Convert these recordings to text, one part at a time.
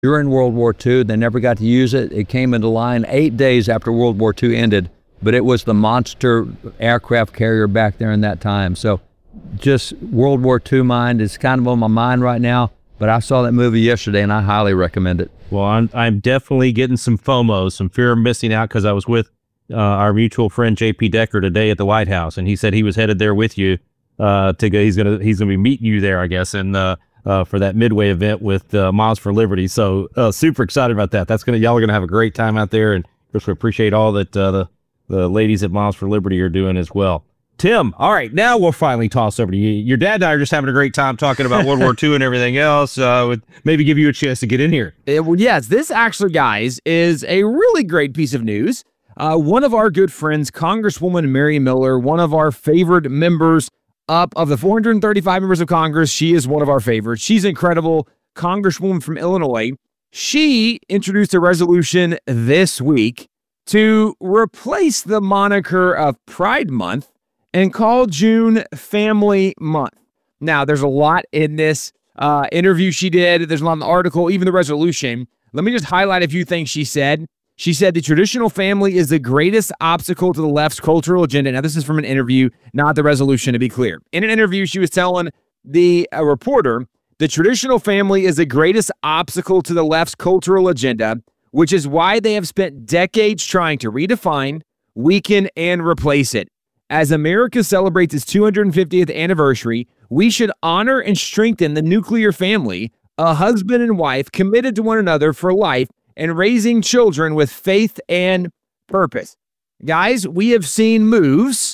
during World War II. They never got to use it. It came into line 8 days after World War II ended, but it was the monster aircraft carrier back there in that time. So just World War II mind is kind of on my mind right now, but I saw that movie yesterday and I highly recommend it. Well, I'm definitely getting some FOMO, some fear of missing out, because I was with our mutual friend J.P. Decker today at the White House, and he said he was headed there with you to go. He's gonna be meeting you there, I guess, and for that Midway event with Miles for Liberty. So super excited about that. Y'all are gonna have a great time out there, and of course we appreciate all that the ladies at Miles for Liberty are doing as well. Tim, all right, now we'll finally toss over to you. Your dad and I are just having a great time talking about World War II and everything else. Would maybe give you a chance to get in here. Well, yes, this actually, guys, is a really great piece of news. One of our good friends, Congresswoman Mary Miller, one of our favorite members of the 435 members of Congress, she is one of our favorites. She's incredible. Congresswoman from Illinois. She introduced a resolution this week to replace the moniker of Pride Month and call June Family Month. Now, there's a lot in this interview she did. There's a lot in the article, even the resolution. Let me just highlight a few things she said. She said the traditional family is the greatest obstacle to the left's cultural agenda. Now, this is from an interview, not the resolution, to be clear. In an interview, she was telling the reporter, the traditional family is the greatest obstacle to the left's cultural agenda, which is why they have spent decades trying to redefine, weaken, and replace it. As America celebrates its 250th anniversary, we should honor and strengthen the nuclear family, a husband and wife committed to one another for life and raising children with faith and purpose. Guys, we have seen moves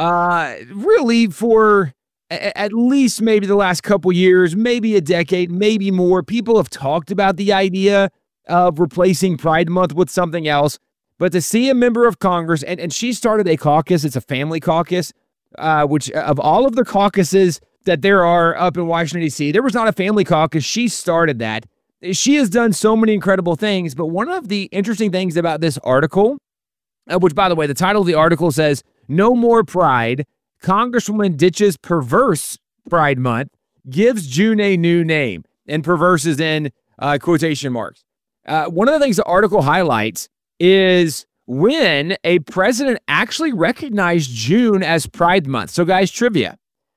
really for at least maybe the last couple years, maybe a decade, maybe more. People have talked about the idea of replacing Pride Month with something else. But to see a member of Congress, and she started a caucus, it's a family caucus, which of all of the caucuses that there are up in Washington, D.C., there was not a family caucus. She started that. She has done so many incredible things. But one of the interesting things about this article, which, by the way, the title of the article says, No More Pride, Congresswoman Ditches Perverse Pride Month, Gives June a New Name. And perverse is in quotation marks. One of the things the article highlights is when a president actually recognized June as Pride Month. So, guys, trivia.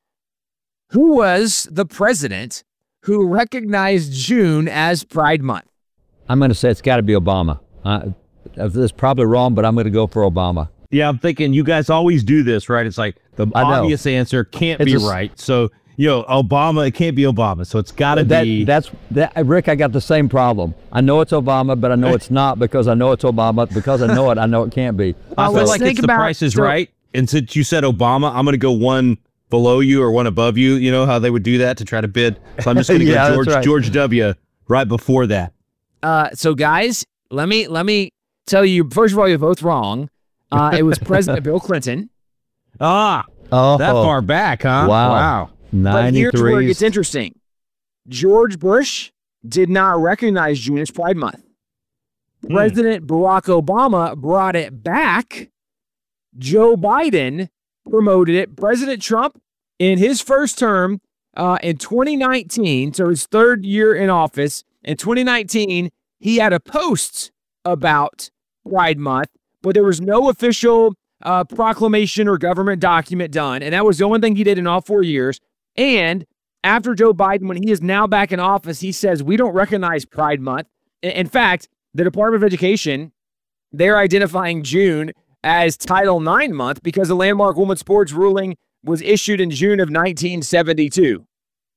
Who was the president who recognized June as Pride Month? I'm going to say it's got to be Obama. This is probably wrong, but I'm going to go for Obama. Yeah, I'm thinking you guys always do this, right? It's like the obvious answer can't be right. So, Obama, it can't be Obama. So it's got to be. Rick, I got the same problem. I know it's Obama, but I know it's not because I know it's Obama. Because I know it can't be. I feel like it's The Price is Right. And since you said Obama, I'm going to go one below you or one above you. You know how they would do that to try to bid? So I'm just going to go George W. right before that. So guys, let me tell you, first of all, you're both wrong. It was President Bill Clinton. That far back, huh? Wow. 93. But here's where it gets interesting. George Bush did not recognize June as Pride Month. President Barack Obama brought it back. Joe Biden promoted it. President Trump, in his first term in 2019, so his third year in office, in 2019, he had a post about Pride Month, but there was no official proclamation or government document done, and that was the only thing he did in all 4 years. And after Joe Biden, when he is now back in office, he says, we don't recognize Pride Month. In fact, the Department of Education, they're identifying June as Title IX month because the landmark women's sports ruling was issued in June of 1972.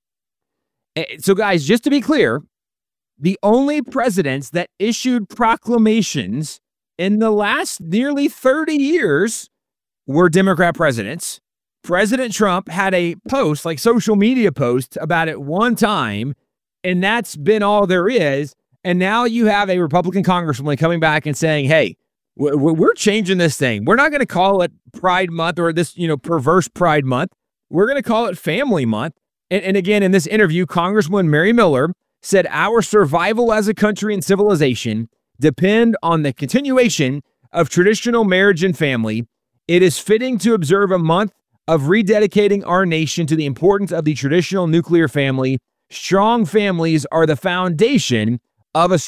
So guys, just to be clear, the only presidents that issued proclamations in the last nearly 30 years were Democrat presidents. President Trump had a post, like social media post, about it one time, and that's been all there is. And now you have a Republican congresswoman coming back and saying, hey, we're changing this thing. We're not going to call it Pride Month or this, perverse Pride Month. We're going to call it Family Month. And again, in this interview, Congresswoman Mary Miller said, our survival as a country and civilization depend on the continuation of traditional marriage and family. It is fitting to observe a month of rededicating our nation to the importance of the traditional nuclear family. Strong families are the foundation of a